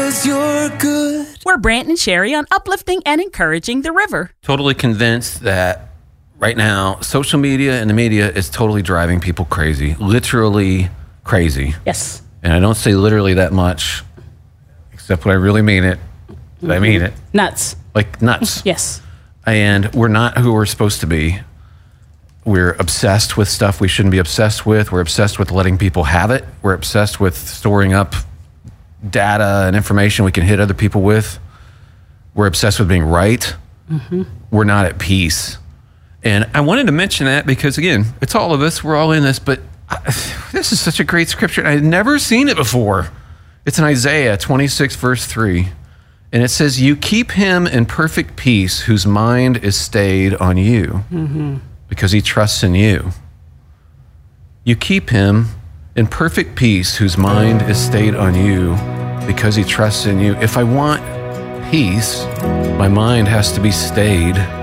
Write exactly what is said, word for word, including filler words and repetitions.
'cause you're good. We're Brant and Sherry on uplifting and encouraging the river. Totally convinced that right now, social media and the media is totally driving people crazy. Literally crazy. Yes. And I don't say literally that much, except when I really mean it. Mm-hmm. I mean it. Nuts. Like nuts. Yes. And we're not who we're supposed to be. We're obsessed with stuff we shouldn't be obsessed with. We're obsessed with letting people have it. We're obsessed with storing up data and information we can hit other people with. We're obsessed with being right. Mm-hmm. We're not at peace. And I wanted to mention that because, again, it's all of us. We're all in this. But I, this is such a great scripture. I'd never seen it before. It's in Isaiah twenty-six, verse three. And it says, you keep him in perfect peace whose mind is stayed on you mm-hmm. because he trusts in you. You keep him in perfect peace whose mind is stayed on you because he trusts in you. If I want peace, my mind has to be stayed